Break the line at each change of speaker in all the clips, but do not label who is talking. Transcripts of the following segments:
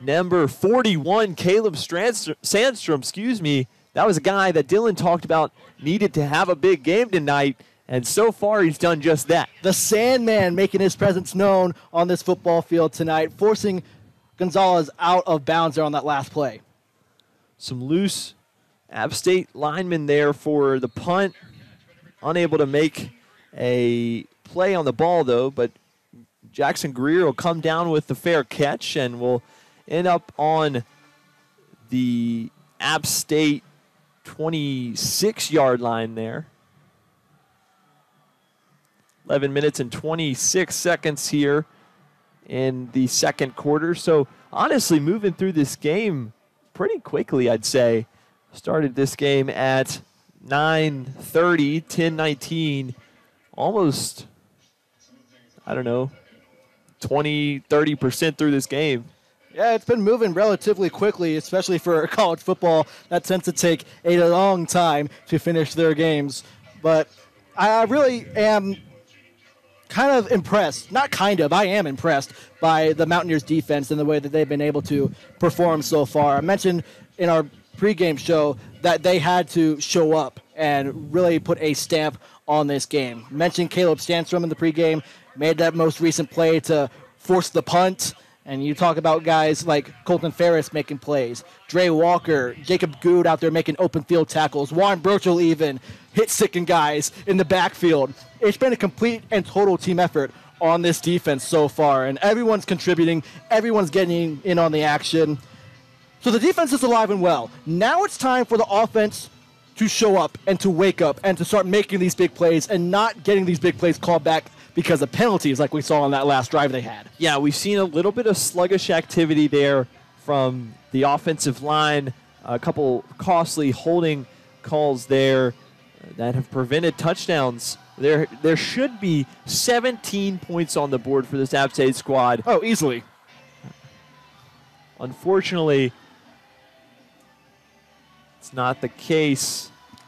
Number 41, Caleb Sandstrom, that was a guy that Dylan talked about needed to have a big game tonight, and so far he's done just that.
The Sandman making his presence known on this football field tonight, forcing Gonzalez out of bounds there on that last play.
Some loose App State linemen there for the punt. Unable to make a play on the ball, though, but Jackson Greer will come down with the fair catch and will end up on the App State 26-yard line there. 11 minutes and 26 seconds here in the second quarter. So, honestly, moving through this game pretty quickly, I'd say. Started this game at 9:30, 10:19, almost, 20, 30% through this game.
Yeah, it's been moving relatively quickly, especially for college football. That tends to take a long time to finish their games. But I really am kind of impressed. I am impressed by the Mountaineers defense and the way that they've been able to perform so far. I mentioned in our pregame show that they had to show up and really put a stamp on this game. Mentioned Caleb Sandstrom in the pregame, made that most recent play to force the punt. And you talk about guys like Colton Ferris making plays, Dre Walker, Jacob Good out there making open field tackles, Warren Burchell even hit-sicking guys in the backfield. It's been a complete and total team effort on this defense so far, and everyone's contributing, everyone's getting in on the action. So the defense is alive and well. Now it's time for the offense to show up and to wake up and to start making these big plays and not getting these big plays called back because of penalties like we saw on that last drive they had.
Yeah, we've seen a little bit of sluggish activity there from the offensive line. A couple costly holding calls there that have prevented touchdowns. There should be 17 points on the board for this App State squad.
Oh, easily.
Unfortunately, it's not the case.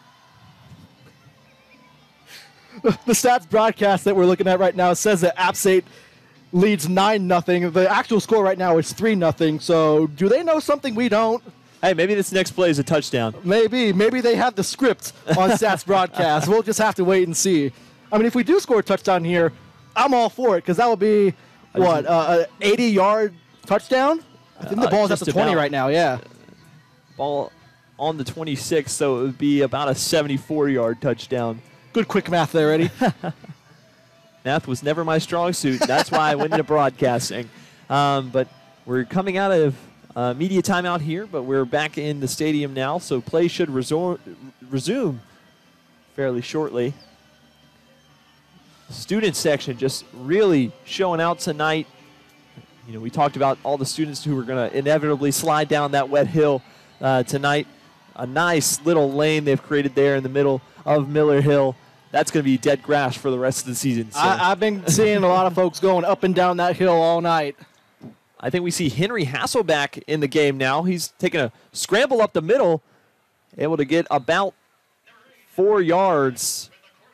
The stats broadcast that we're looking at right now says that App State leads 9-0. The actual score right now is 3-0. So do they know something we don't?
Hey, maybe this next play is a touchdown.
Maybe they have the script on stats broadcast. We'll just have to wait and see. I mean, if we do score a touchdown here, I'm all for it because that would be, an 80-yard touchdown? I think the ball's at the 20 right now, yeah.
Ball on the 26, so it would be about a 74-yard touchdown.
Good quick math there, Eddie.
Math was never my strong suit. That's why I went into broadcasting. But we're coming out of media timeout here, but we're back in the stadium now, so play should resume fairly shortly. Student section just really showing out tonight. We talked about all the students who were going to inevitably slide down that wet hill tonight. A nice little lane they've created there in the middle of Miller Hill. That's going to be dead grass for the rest of the season. So.
I've been seeing a lot of folks going up and down that hill all night.
I think we see Henry Hasselback in the game now. He's taking a scramble up the middle, able to get about 4 yards.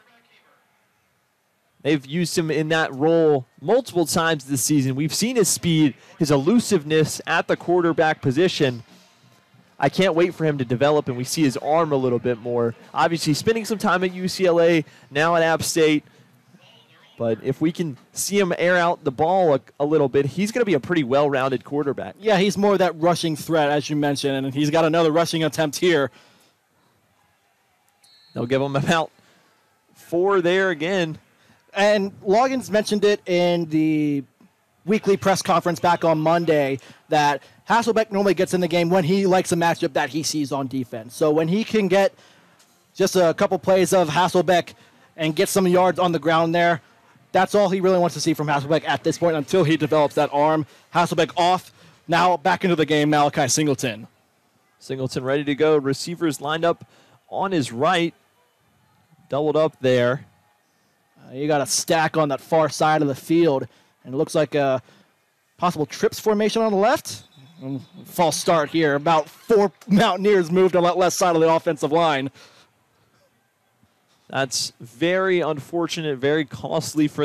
They've used him in that role multiple times this season. We've seen his speed, his elusiveness at the quarterback position. I can't wait for him to develop, and we see his arm a little bit more. Obviously, spending some time at UCLA, now at App State. But if we can see him air out the ball a little bit, he's going to be a pretty well-rounded quarterback.
Yeah, he's more that rushing threat, as you mentioned, and he's got another rushing attempt here.
They'll give him about 4 there again.
And Loggins mentioned it in the weekly press conference back on Monday that Hasselbeck normally gets in the game when he likes a matchup that he sees on defense. So when he can get just a couple plays of Hasselbeck and get some yards on the ground there, that's all he really wants to see from Hasselbeck at this point until he develops that arm. Hasselbeck off. Now back into the game, Malachi Singleton.
Singleton ready to go. Receivers lined up on his right. Doubled up there.
You got a stack on that far side of the field. And it looks like a possible trips formation on the left. False start here. About 4 Mountaineers moved on that left side of the offensive line.
That's very unfortunate, very costly for